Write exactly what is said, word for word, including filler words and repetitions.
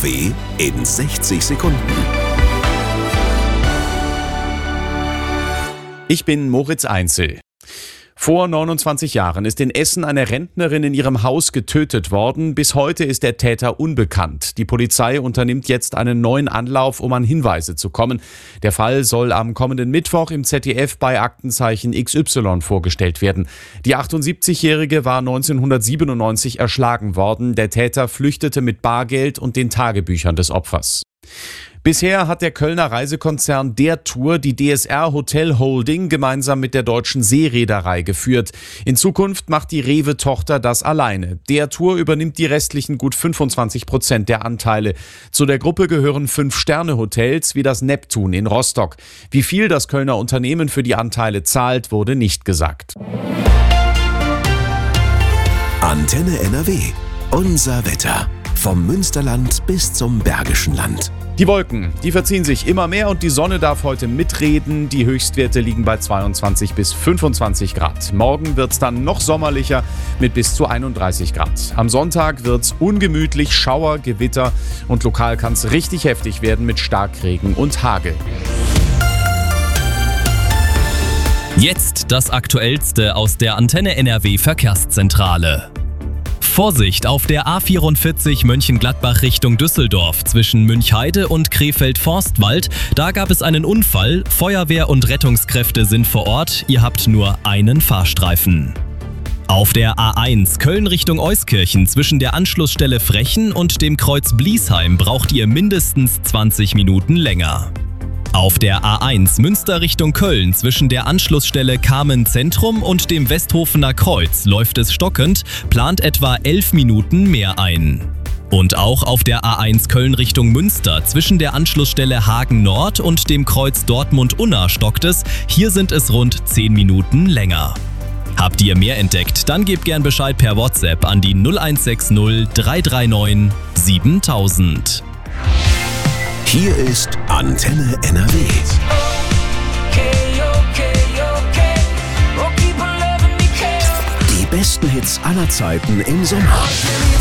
W in sechzig Sekunden. Ich bin Moritz Einzel. Vor neunundzwanzig Jahren ist in Essen eine Rentnerin in ihrem Haus getötet worden. Bis heute ist der Täter unbekannt. Die Polizei unternimmt jetzt einen neuen Anlauf, um an Hinweise zu kommen. Der Fall soll am kommenden Mittwoch im Z D F bei Aktenzeichen X Y vorgestellt werden. Die achtundsiebzigjährige war neunzehnhundertsiebenundneunzig erschlagen worden. Der Täter flüchtete mit Bargeld und den Tagebüchern des Opfers. Bisher hat der Kölner Reisekonzern Der Tour die D S R Hotel Holding gemeinsam mit der Deutschen Seereederei geführt. In Zukunft macht die Rewe-Tochter das alleine. Der Tour übernimmt die restlichen gut fünfundzwanzig Prozent der Anteile. Zu der Gruppe gehören Fünf-Sterne-Hotels wie das Neptun in Rostock. Wie viel das Kölner Unternehmen für die Anteile zahlt, wurde nicht gesagt. Antenne N R W. Unser Wetter. Vom Münsterland bis zum Bergischen Land. Die Wolken, die verziehen sich immer mehr und die Sonne darf heute mitreden. Die Höchstwerte liegen bei zweiundzwanzig bis fünfundzwanzig Grad. Morgen wird's dann noch sommerlicher mit bis zu einunddreißig Grad. Am Sonntag wird's ungemütlich, Schauer, Gewitter und lokal kann's richtig heftig werden mit Starkregen und Hagel. Jetzt das Aktuellste aus der Antenne N R W Verkehrszentrale. Vorsicht auf der A vierundvierzig Mönchengladbach Richtung Düsseldorf zwischen Münchheide und Krefeld-Forstwald. Da gab es einen Unfall. Feuerwehr und Rettungskräfte sind vor Ort. Ihr habt nur einen Fahrstreifen. Auf der A eins Köln Richtung Euskirchen zwischen der Anschlussstelle Frechen und dem Kreuz Bliesheim braucht ihr mindestens zwanzig Minuten länger. Auf der A eins Münster Richtung Köln zwischen der Anschlussstelle Kamen Zentrum und dem Westhofener Kreuz läuft es stockend, plant etwa elf Minuten mehr ein. Und auch auf der A eins Köln Richtung Münster zwischen der Anschlussstelle Hagen Nord und dem Kreuz Dortmund-Unna stockt es, hier sind es rund zehn Minuten länger. Habt ihr mehr entdeckt, dann gebt gern Bescheid per WhatsApp an die null eins sechs null drei drei neun siebentausend. Hier ist Antenne N R W. Die besten Hits aller Zeiten im Sommer.